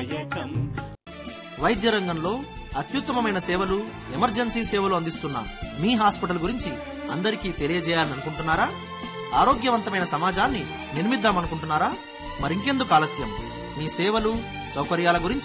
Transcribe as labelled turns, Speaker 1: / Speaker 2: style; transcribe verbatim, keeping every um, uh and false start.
Speaker 1: దాయకం.
Speaker 2: వైద్య రంగంలో అత్యుత్తమమైన సేవలు, ఎమర్జెన్సీ సేవలు అందిస్తున్న మీ హాస్పిటల్ గురించి అందరికీ తెలియజేయాలనుకుంటున్నారా? ఆరోగ్యవంతమైన సమాజాన్ని నిర్మిద్దామనుకుంటున్నారా? మరింకెందుకు ఆలస్యం? మీ సేవలు, సౌకర్యాల గురించి